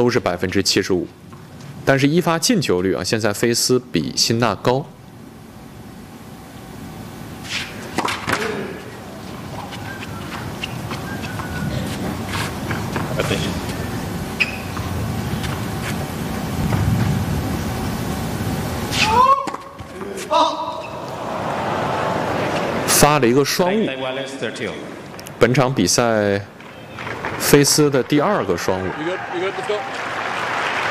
都是75%，但是一发进球率啊，现在菲斯比辛纳高。发了一个双误。本场比赛，菲斯的第2个双误。